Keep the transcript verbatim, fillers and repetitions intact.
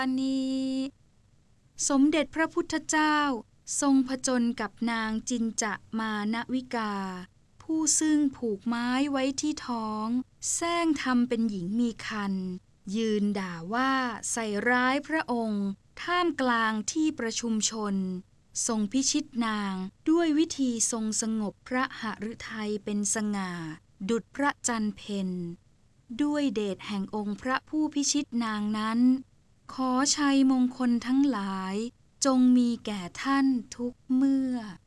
อันนี้สมเด็จพระพุทธเจ้าทรงผจญกับนางจินจะมานวิกาผู้ซึ่งผูกไม้ไว้ที่ท้องแซงทำเป็นหญิงมีครรภ์ยืนด่าว่าใส่ร้ายพระองค์ท่ามกลางที่ประชุมชนทรงพิชิตนางด้วยวิธีทรงสงบพระหฤทัยเป็นสง่าดุจพระจันทร์เพ็ญด้วยเดชแห่งองค์พระผู้พิชิตนางนั้นขอชัยมงคลทั้งหลายจงมีแก่ท่านทุกเมื่อ